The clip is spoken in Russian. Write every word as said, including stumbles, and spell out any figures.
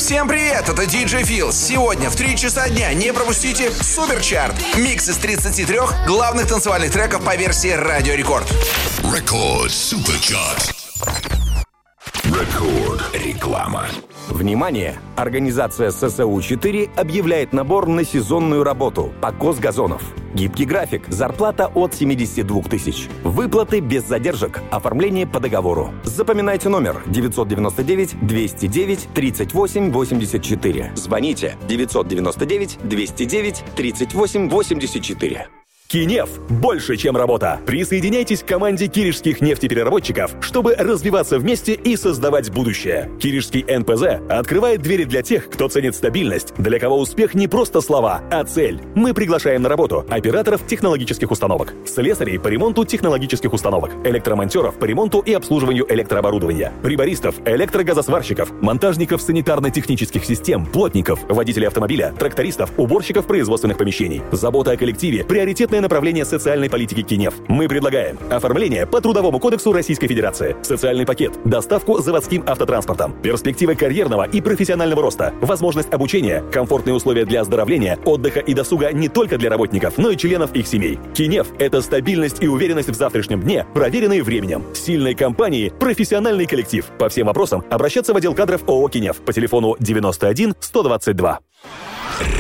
Всем привет, это диджей Фил. Сегодня в три часа дня не пропустите Суперчарт. Микс из тридцати трёх главных танцевальных треков по версии Радио Рекорд. Рекорд Суперчарт. Рекорд. Реклама. Внимание! Организация эс эс у четыре объявляет набор на сезонную работу. Покос газонов. Гибкий график. Зарплата от семьдесят два тысяч. Выплаты без задержек. Оформление по договору. Запоминайте номер девятьсот девяносто девять двести девять тридцать восемь восемьдесят четыре. Звоните девятьсот девяносто девять двести девять тридцать восемь восемьдесят четыре. Кинев – больше, чем работа. Присоединяйтесь к команде киришских нефтепереработчиков, чтобы развиваться вместе и создавать будущее. Киришский эн пэ зэ открывает двери для тех, кто ценит стабильность, для кого успех не просто слова, а цель. Мы приглашаем на работу операторов технологических установок, слесарей по ремонту технологических установок, электромонтеров по ремонту и обслуживанию электрооборудования, прибористов, электрогазосварщиков, монтажников санитарно-технических систем, плотников, водителей автомобиля, трактористов, уборщиков производственных помещений. Забота о коллективе – приоритетное направление социальной политики Кинев. Мы предлагаем оформление по Трудовому кодексу Российской Федерации, социальный пакет, доставку заводским автотранспортом, перспективы карьерного и профессионального роста, возможность обучения, комфортные условия для оздоровления, отдыха и досуга не только для работников, но и членов их семей. Кинев – это стабильность и уверенность в завтрашнем дне, проверенные временем. Сильной компании, профессиональный коллектив. По всем вопросам обращаться в отдел кадров ООО «Кинев» по телефону девяносто один сто двадцать два.